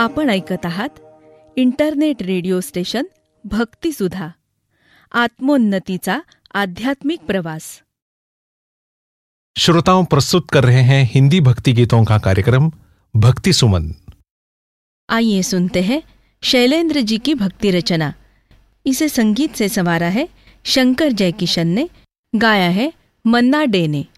आपण ऐकत आहात इंटरनेट रेडिओ स्टेशन भक्तिसुधा, आत्मोन्नतीचा आध्यात्मिक प्रवास। श्रोताओं, प्रस्तुत कर रहे हैं हिंदी भक्ति गीतों का कार्यक्रम भक्ति सुमन। आइए सुनते हैं शैलेंद्र जी की भक्ति रचना। इसे संगीत से संवारा है शंकर जयकिशन ने, गाया है मन्ना डे ने।